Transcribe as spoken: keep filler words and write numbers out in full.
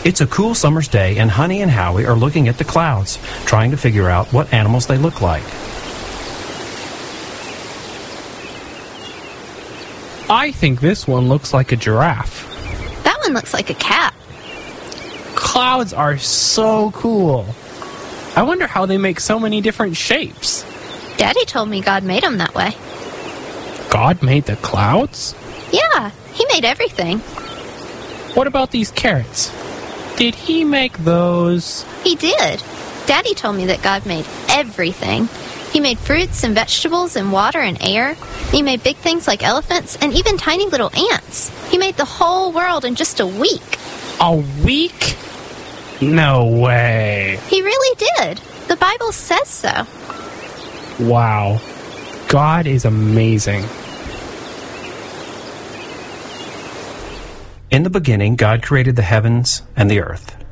It's a cool summer's day, and Honey and Howie are looking at the clouds, trying to figure out what animals they look like. I think this one looks like a giraffe. That one looks like a cat. Clouds are so cool. I wonder how they make so many different shapes. Daddy told me God made them that way. God made the clouds? Yeah, he made everything. What about these carrots? Did he make those? He did. Daddy told me that God made everything. He made fruits and vegetables and water and air. He made big things like elephants and even tiny little ants. He made the whole world in just a week. A week? No way. He really did. The Bible says so. Wow. God is amazing. In the beginning, God created the heavens and the earth.